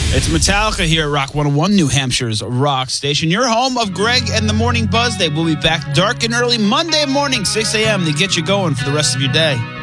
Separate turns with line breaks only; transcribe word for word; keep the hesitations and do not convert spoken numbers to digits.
It's Metallica here at Rock one oh one, New Hampshire's rock station. Your home of Greg and the Morning Buzz. They will be back dark and early Monday morning, six a.m. to get you going for the rest of your day.